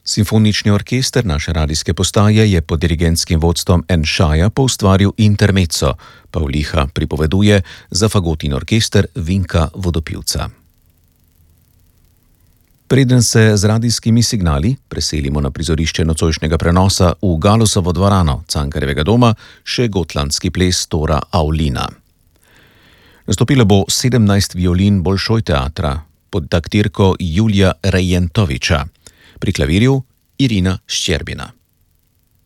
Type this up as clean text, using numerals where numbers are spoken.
Simfonični orkester naše radijske postaje je pod dirigentskim vodstvom Enšaja poustvaril intermezzo, Pavliha pripoveduje za fagotin orkester Vinka Vodopivca. Preden se z radijskimi signali preselimo na prizorišče nocojšnjega prenosa v Galusovo dvorano Cankarjevega doma, še gotlandski ples Tora Aulina. Nastopilo bo 17 violin Bolšoj teatra pod taktirko Julija Rejentoviča, pri klavirju Irina Ščerbina.